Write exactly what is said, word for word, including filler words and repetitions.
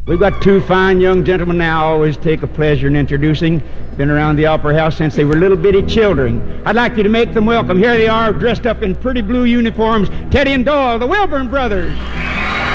We've got two fine young gentlemen now I always take a pleasure in introducing. Been around the Opera House since they were little bitty children. I'd like you to make them welcome. Here they are, dressed up in pretty blue uniforms, Teddy and Doyle, the Wilburn Brothers.